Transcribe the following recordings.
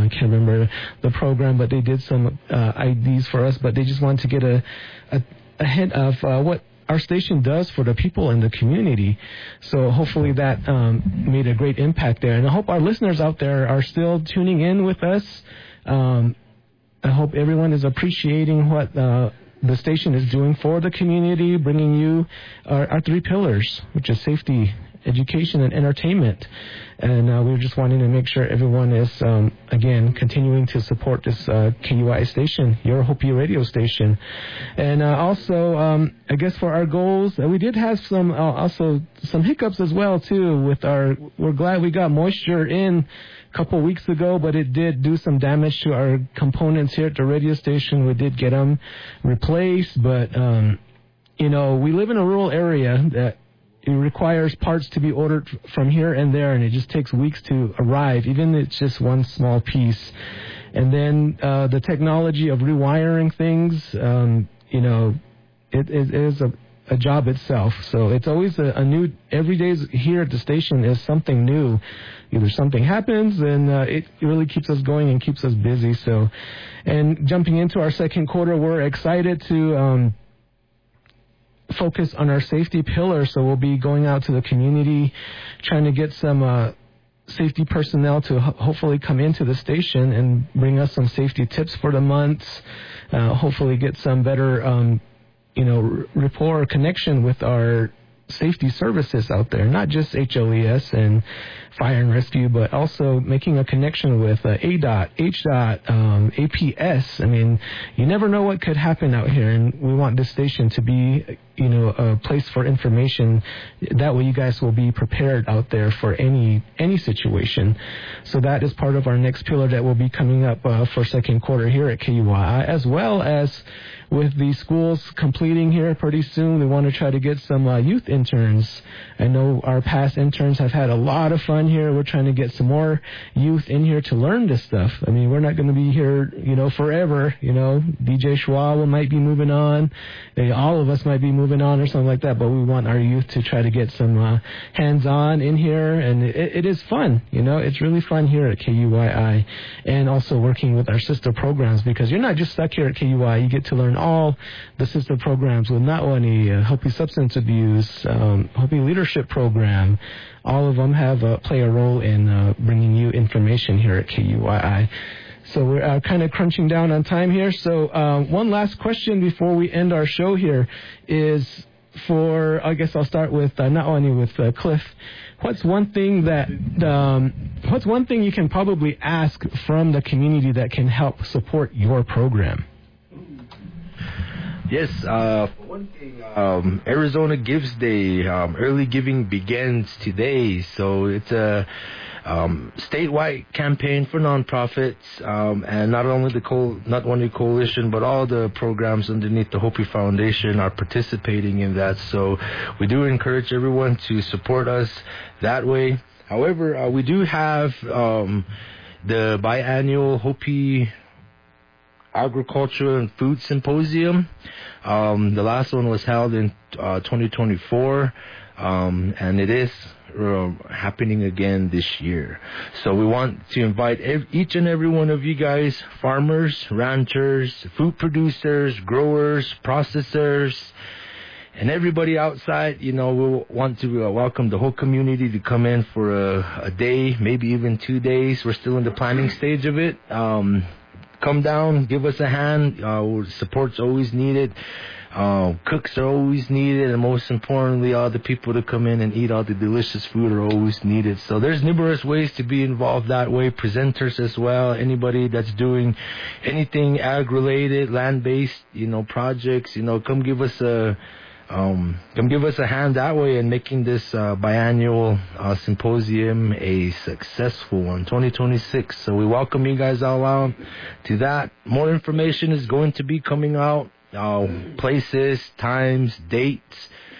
I can't remember the program, but they did some IDs for us, but they just wanted to get a hint of what our station does for the people in the community. So hopefully that made a great impact there. And I hope our listeners out there are still tuning in with us. I hope everyone is appreciating what the station is doing for the community, bringing you our three pillars, which is safety, education, and entertainment. And we're just wanting to make sure everyone is, again, continuing to support this KUI station, your Hopi radio station. And also, I guess for our goals, we did have some hiccups as well, too, we're glad we got moisture in a couple weeks ago, but it did do some damage to our components here at the radio station. We did get them replaced, but, we live in a rural area that it requires parts to be ordered from here and there, and it just takes weeks to arrive, even if it's just one small piece. And then the technology of rewiring things, it is a job itself. So it's always a new, every day here at the station is something new. Either something happens, and it really keeps us going and keeps us busy. So, and jumping into our second quarter, we're excited to focus on our safety pillar. So we'll be going out to the community, trying to get some safety personnel to hopefully come into the station and bring us some safety tips for the month. Hopefully get some better, rapport or connection with our safety services out there, not just HLES and fire and rescue, but also making a connection with ADOT, HDOT, APS. I mean, you never know what could happen out here, and we want this station to be, a place for information. That way you guys will be prepared out there for any situation. So that is part of our next pillar that will be coming up for second quarter here at KUI, as well as with the schools completing here pretty soon. We want to try to get some youth interns. I know our past interns have had a lot of fun here. We're trying to get some more youth in here to learn this stuff. I mean, we're not going to be here, forever. DJ Schwab might be moving on. All of us might be moving on or something like that, but we want our youth to try to get some hands-on in here, and it is fun. It's really fun here at KUYI, and also working with our sister programs, because you're not just stuck here at KUI. You get to learn all the sister programs with not only Hopi Substance Abuse, Hopi Leadership Program. All of them play a role in bringing you information here at KUYI. So we're kind of crunching down on time here. So one last question before we end our show here is I guess I'll start with not only with Cliff. What's one thing you can probably ask from the community that can help support your program? Yes, for one thing, Arizona Gives Day, early giving begins today, so it's a statewide campaign for nonprofits, and not only coalition, but all the programs underneath the Hopi Foundation are participating in that. So we do encourage everyone to support us that way. However, we do have the biannual Hopi Agriculture and Food Symposium. The last one was held in 2024, and it is happening again this year. So we want to invite each and every one of you guys, farmers, ranchers, food producers, growers, processors, and everybody outside. We want to welcome the whole community to come in for a day, maybe even 2 days. We're still in the planning stage of it. Come down, give us a hand. Support's always needed. Cooks are always needed, and most importantly, all the people to come in and eat all the delicious food are always needed. So there's numerous ways to be involved that way. Presenters as well. Anybody that's doing anything ag-related, land-based, projects, come give us a hand that way in making this biannual symposium a successful one, 2026. So we welcome you guys all out to that. More information is going to be coming out, places, times, dates,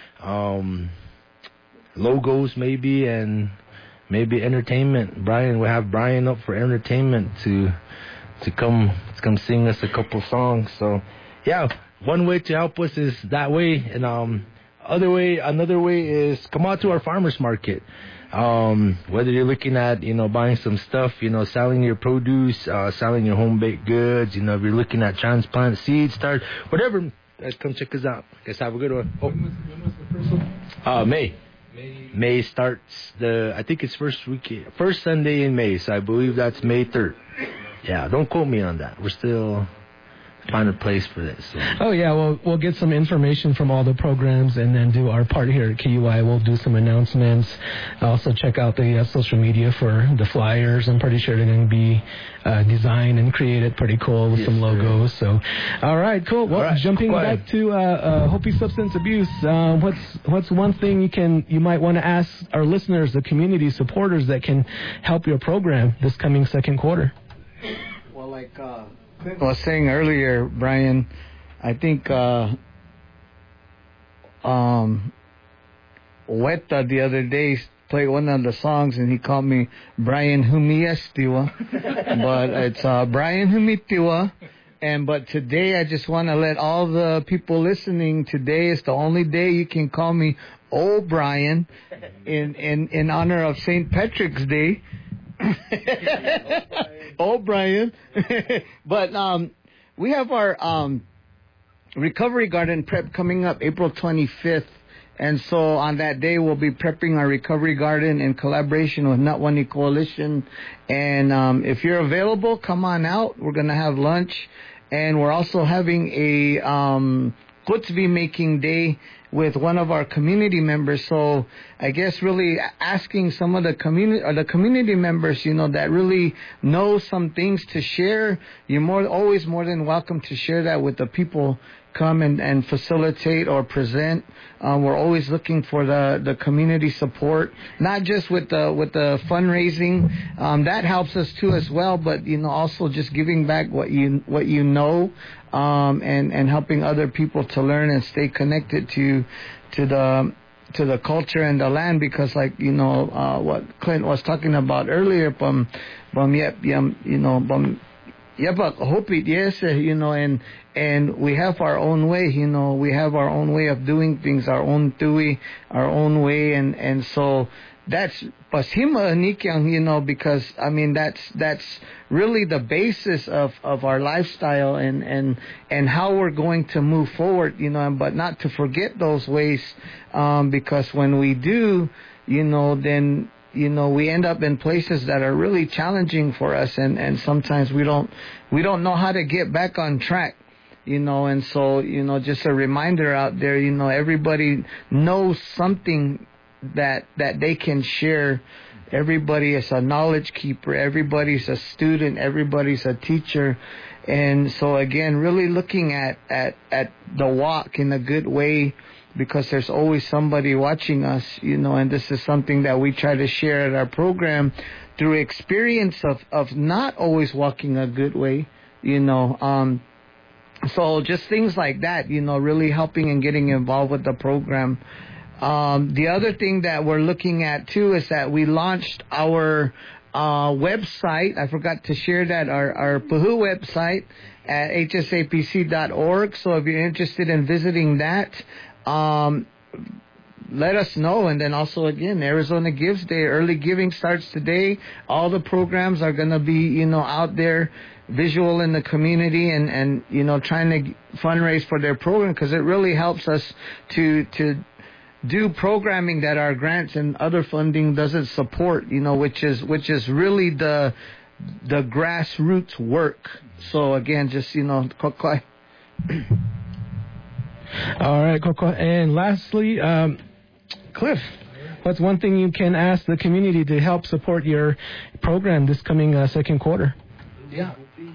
logos maybe, and maybe entertainment. We have Brian up for entertainment to come sing us a couple songs. So yeah. One way to help us is that way, and Another way is come out to our farmers market. Whether you're looking at, buying some stuff, selling your produce, selling your home baked goods, if you're looking at transplant seeds, start, whatever, come check us out. Guys, have a good one. When was the first one? May starts I think it's first Sunday in May, so I believe that's May 3rd. Yeah, don't quote me on that. We're still find a place for this. So. Oh yeah, we'll get some information from all the programs and then do our part here at KUI. We'll do some announcements. Also check out the social media for the flyers. I'm pretty sure they're going to be designed and created pretty cool with some logos. So, all right, cool. Well, jumping back to Hopi substance abuse. What's one thing you might want to ask our listeners, the community supporters that can help your program this coming second quarter? Well, like Clint was saying earlier, Brian, I think Weta the other day played one of the songs and he called me Brian Humiestiwa, but it's Brian Humitiwa. But today I just want to let all the people listening, today is the only day you can call me O'Brien in honor of St. Patrick's Day. O'Brien. But we have our Recovery Garden prep coming up April 25th. And so on that day, we'll be prepping our Recovery Garden in collaboration with Natwani Coalition. And if you're available, come on out. We're going to have lunch. And we're also having a Kutzvi making day with one of our community members. So I guess really asking some of the community members, that really know some things to share. You're always more than welcome to share that with the people. Come and facilitate or present. We're always looking for the community support, not just with the fundraising. That helps us too as well, but also just giving back what you know, and helping other people to learn and stay connected to the culture and the land, because what Clint was talking about earlier, and we have our own way, we have our own way of doing things, our own tui, our own way, and so that's Pasima Nikyang, because that's really the basis of our lifestyle and how we're going to move forward, but not to forget those ways, because when we do, then we end up in places that are really challenging for us, and sometimes we don't know how to get back on track, and so, just a reminder out there, everybody knows something that they can share. Everybody is a knowledge keeper, everybody's a student, everybody's a teacher. And so again, really looking at the walk in a good way, because there's always somebody watching us, and this is something that we try to share at our program through experience of not always walking a good way, so just things like that, really helping and getting involved with the program. The other thing that we're looking at too is that we launched our website. I forgot to share that, our Puhu website at hsapc.org. So if you're interested in visiting that, let us know. And then also, again, Arizona Gives Day, early giving starts today. All the programs are going to be, out there, visual in the community, and trying to fundraise for their program, because it really helps us to do programming that our grants and other funding doesn't support, which is really the grassroots work. So again, just Kokoi. All right, Koko. And lastly, Cliff, what's one thing you can ask the community to help support your program this coming second quarter? Yeah.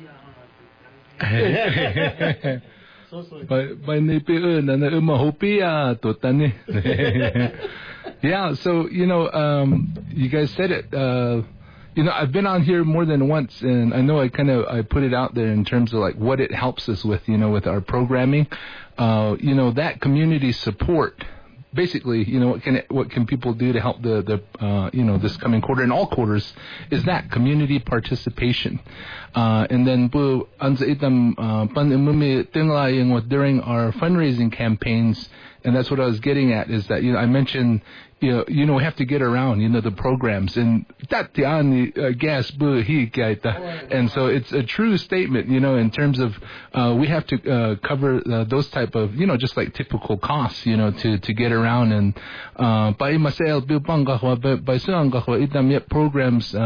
Yeah, so you guys said it. I've been on here more than once, and I know I put it out there in terms of like what it helps us with, with our programming. That community support. Basically, what can people do to help the this coming quarter and all quarters is that community participation, and then during our fundraising campaigns and that's what I was getting at, is that, I mentioned, we have to get around, the programs, and and so it's a true statement, in terms of we have to cover those type of, just like typical costs, to get around, and by programs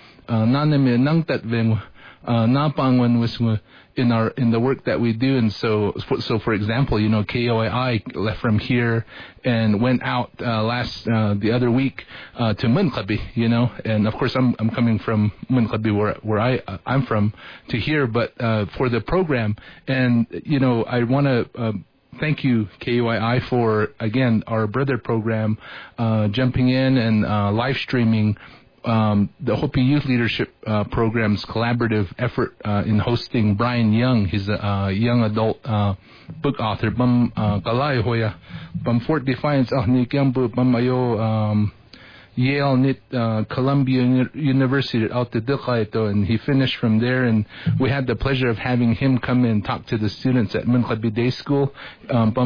in the work that we do. And so for example, KOAI left from here and went out the other week to Munqabi, and of course I'm coming from Munqabi, where I'm from, to here, but for the program. And I want to thank you, KUII, for, again, our brother program, jumping in and live streaming the Hopi Youth Leadership Program's collaborative effort in hosting Brian Young. He's a young adult book author. Bam Kalai Hoya, Bam Fort Defiance, Ni Kiambu, Bam Ayo, Yale, Nit, Columbia University out the Dukhaito, and he finished from there. And we had the pleasure of having him come and talk to the students at Munqabi Day School on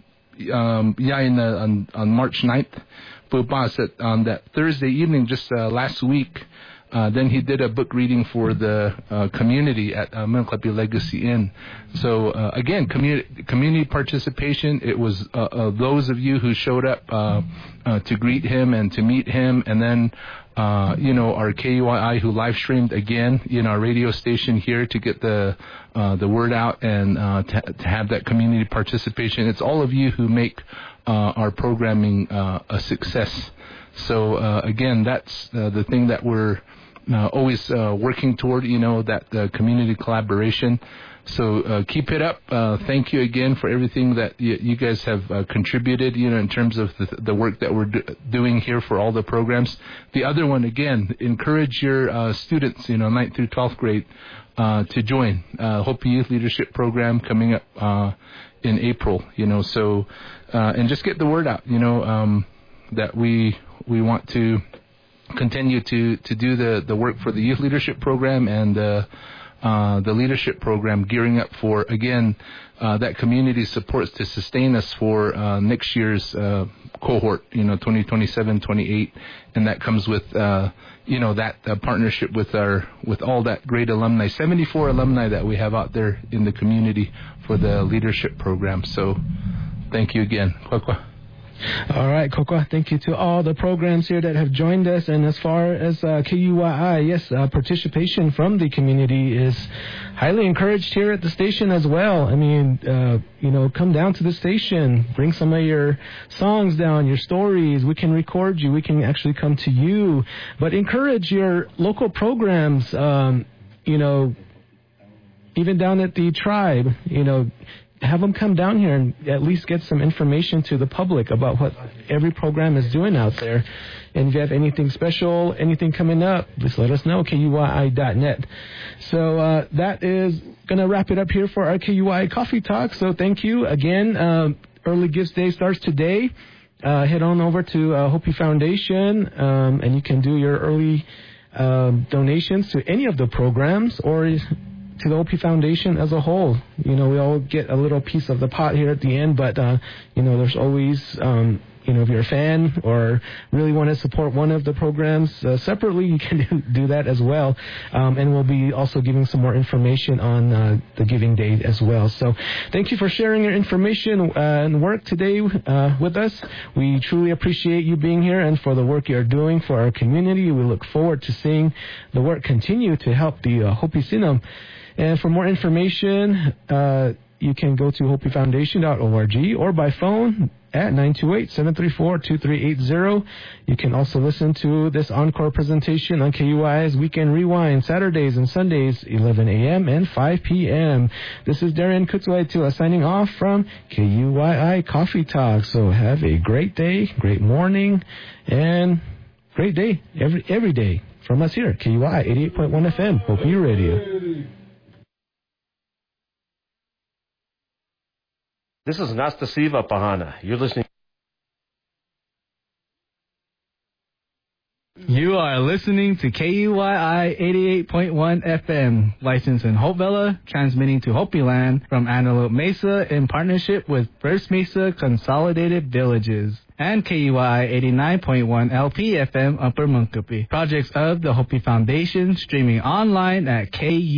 March 9th. On that Thursday evening, just last week, then he did a book reading for the community at Munqabi Legacy Inn. So again, community participation. It was those of you who showed up to greet him and to meet him, and then our KUII who live streamed again in our radio station here to get the word out and to have that community participation. It's all of you who make our programming a success. So again, that's the thing that we're always working toward, that community collaboration. So keep it up. Thank you again for everything that you guys have contributed, in terms of the work that we're doing here for all the programs. The other one, again, encourage your students, 9th through 12th grade, to join Hopi Youth Leadership Program coming up in April, so and just get the word out, that we want to continue to do the work for the Youth Leadership Program and the leadership program, gearing up for, again, that community supports to sustain us for next year's cohort, 2027-28, and that comes with that partnership with all that great alumni, 74 alumni that we have out there in the community for the leadership program. So thank you again. Kwakwa. All right, Kokwa, thank you to all the programs here that have joined us. And as far as KUII, yes, participation from the community is highly encouraged here at the station as well. I mean, come down to the station, bring some of your songs down, your stories. We can record you. We can actually come to you. But encourage your local programs, even down at the tribe, have them come down here and at least get some information to the public about what every program is doing out there. And if you have anything special, anything coming up, just let us know, KUII.net. So that is going to wrap it up here for our KUII Coffee Talk. So thank you again. Early Gifts Day starts today. Head on over to Hopi Foundation, and you can do your early donations to any of the programs or to the Hopi Foundation as a whole. We all get a little piece of the pot here at the end, but, there's always, if you're a fan or really want to support one of the programs separately, you can do that as well. And we'll be also giving some more information on the Giving Day as well. So thank you for sharing your information and work today with us. We truly appreciate you being here and for the work you're doing for our community. We look forward to seeing the work continue to help the Hopi Sinam. And for more information, you can go to hopifoundation.org or by phone at 928-734-2380. You can also listen to this encore presentation on KUI's Weekend Rewind, Saturdays and Sundays, 11 a.m. and 5 p.m. This is Darian Kutsuaitula signing off from KUII Coffee Talk. So have a great day, great morning, and great day every day from us here, KUII 88.1 FM, Hopi Radio. This is Nastasiva Pahana. You're listening. You are listening to KUYI 88.1 FM, licensed in Hope Villa, transmitting to Hopi Land from Antelope Mesa in partnership with First Mesa Consolidated Villages, and KUYI 89.1 LP FM Upper Munkapi. Projects of the Hopi Foundation, streaming online at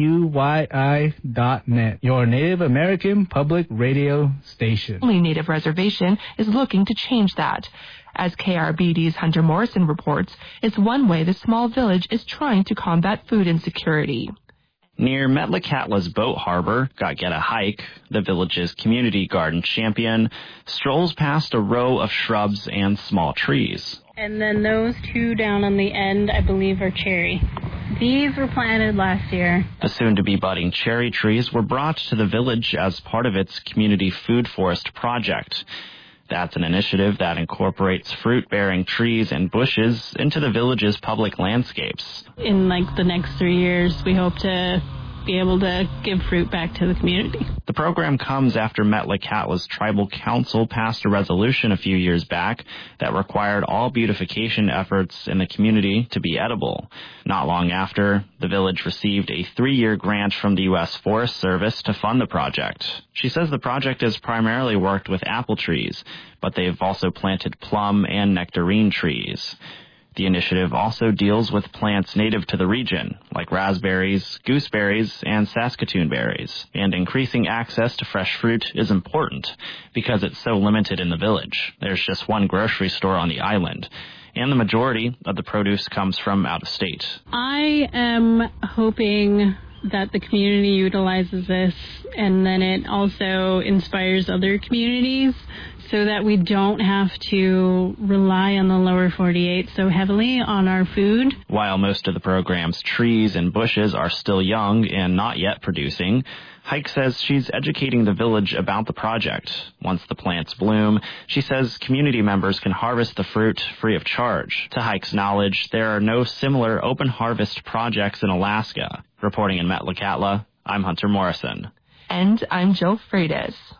KUYI.net, your Native American public radio station. Only Native Reservation is looking to change that. As KRBD's Hunter Morrison reports, it's one way the small village is trying to combat food insecurity. Near Metlakatla's boat harbor, Gageta Hike, the village's community garden champion, strolls past a row of shrubs and small trees. And then those two down on the end, I believe, are cherry. These were planted last year. The soon-to-be budding cherry trees were brought to the village as part of its community food forest project. That's an initiative that incorporates fruit-bearing trees and bushes into the village's public landscapes. In the next 3 years, we hope to be able to give fruit back to the community. The program comes after Metlakatla's tribal council passed a resolution a few years back that required all beautification efforts in the community to be edible. Not long after, the village received a 3-year grant from the U.S. Forest Service to fund the project. She says the project has primarily worked with apple trees, but they've also planted plum and nectarine trees. The initiative also deals with plants native to the region, like raspberries, gooseberries, and Saskatoon berries. And increasing access to fresh fruit is important because it's so limited in the village. There's just one grocery store on the island, and the majority of the produce comes from out of state. I am hoping that the community utilizes this, and then it also inspires other communities so that we don't have to rely on the lower 48 so heavily on our food. While most of the program's trees and bushes are still young and not yet producing, Hike says she's educating the village about the project. Once the plants bloom, she says community members can harvest the fruit free of charge. To Hike's knowledge, there are no similar open harvest projects in Alaska. Reporting in Metlakatla, I'm Hunter Morrison. And I'm Jill Freitas.